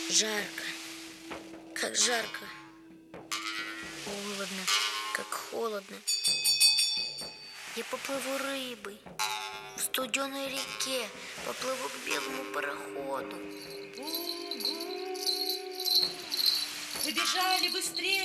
Жарко, как жарко. Холодно, как холодно. Я поплыву рыбой в студеной реке, поплыву к белому пароходу. Побежали быстрее!